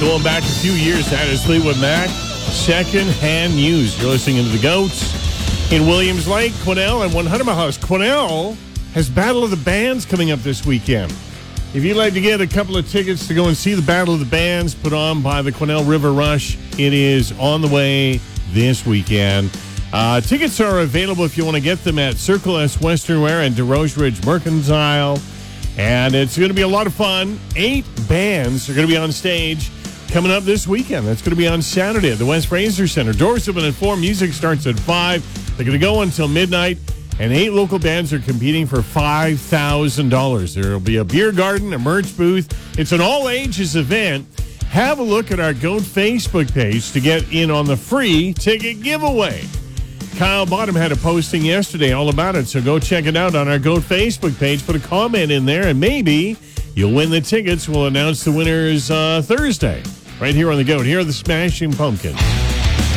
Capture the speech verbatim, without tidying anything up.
Going back a few years, that is Fleetwood Mac. Second-hand news. You're listening to The Goats in Williams Lake, Quesnel, and one hundred Mile House. Quesnel has Battle of the Bands coming up this weekend. If you'd like to get a couple of tickets to go and see the Battle of the Bands put on by the Quesnel River Rush, it is on the way this weekend. Uh, tickets are available if you want to get them at Circle S Western Wear and DeRoche Ridge Mercantile. And it's going to be a lot of fun. Eight bands are going to be on stage coming up this weekend. That's going to be on Saturday at the West Fraser Center. Doors open at four. Music starts at five. They're going to go until midnight. And eight local bands are competing for five thousand dollars. There will be a beer garden, a merch booth. It's an all-ages event. Have a look at our GOAT Facebook page to get in on the free ticket giveaway. Kyle Bottom had a posting yesterday all about it, so go check it out on our GOAT Facebook page. Put a comment in there, and maybe you'll win the tickets. We'll announce the winners uh, Thursday right here on the GOAT. Here are the Smashing Pumpkins.